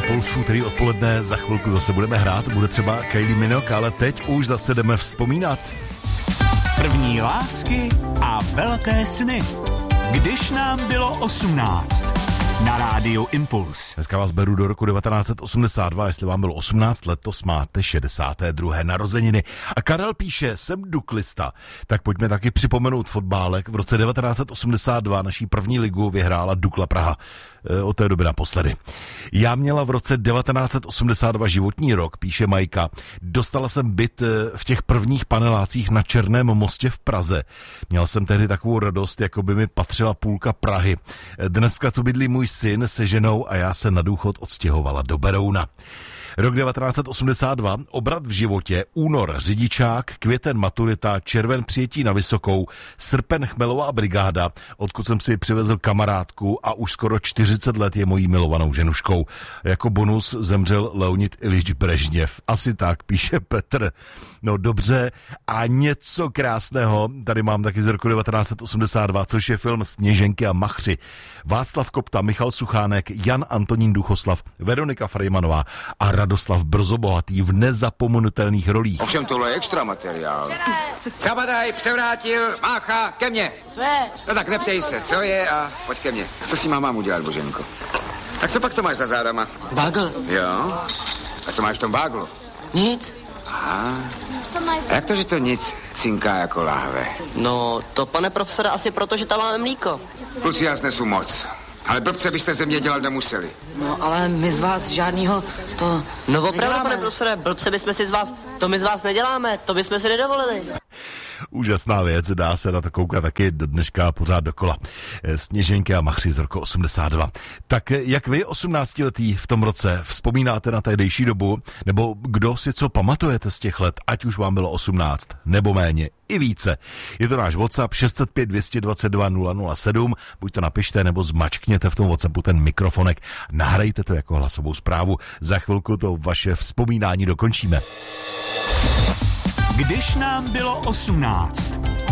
Impuls v úterý odpoledne, za chvilku zase budeme hrát, bude třeba Kylie Minogue, ale teď už zase jdeme vzpomínat. První lásky a velké sny. Když nám bylo 18. Na rádiu Impuls. Dneska vás beru do roku 1982, jestli vám bylo 18 let, to máte 62. narozeniny. A Karel píše, jsem duklista, tak pojďme taky připomenout fotbálek. V roce 1982 naší první ligu vyhrála Dukla Praha. Od té doby naposledy. Já měla v roce 1982 životní rok, píše Majka. Dostala jsem byt v těch prvních panelácích na Černém mostě v Praze. Měl jsem tehdy takovou radost, jako by mi patřila půlka Prahy. Dneska tu bydlí můj syn se ženou a já se na důchod odstěhovala do Berouna. Rok 1982, obrat v životě, únor řidičák, květen maturita, červen přijetí na vysokou, srpen chmelová brigáda, odkud jsem si přivezl kamarádku a už skoro 40 let je mojí milovanou ženuškou. Jako bonus zemřel Leonid Ilič Brežněv. Asi tak, píše Petr. No dobře, a něco krásného, tady mám taky z roku 1982, což je film Sněženky a machři. Václav Kopta, Michal Suchánek, Jan Antonín Duchoslav, Veronika Frejmanová a Radoslav Brzobohatý v nezapomenutelných rolích. Ovšem tohle je extra materiál. Zabadaj, převrátil, mácha, ke mně. Co je? No tak neptej se, co je a pojď ke mně. Co si mám udělat, Boženko? Tak co pak to máš za zádama? Bagl. Jo? A co máš v tom baglu? Nic. Aha. A jak to, že to nic cinká jako láhve? No, to pane profesore, asi proto, že tam máme mlíko. Kluci, já snesu moc. Ale blbce byste ze mě dělat nemuseli. No, ale my z vás žádnýho to No opravdu, neděláme. pane profesore, blbce bychom si z vás, to my z vás neděláme, to bychom si nedovolili. Úžasná věc, dá se na to koukat taky do dneška pořád dokola. Sněženky a machři z roku 82. Tak jak vy, 18letý v tom roce, vzpomínáte na tehdejší dobu, nebo kdo si co pamatujete z těch let, ať už vám bylo 18, nebo méně, i více. Je to náš WhatsApp 605 222 007, buď to napište, nebo zmačkněte v tom WhatsAppu ten mikrofonek, nahrajte to jako hlasovou zprávu. Za chvilku to vaše vzpomínání dokončíme. Když nám bylo 18.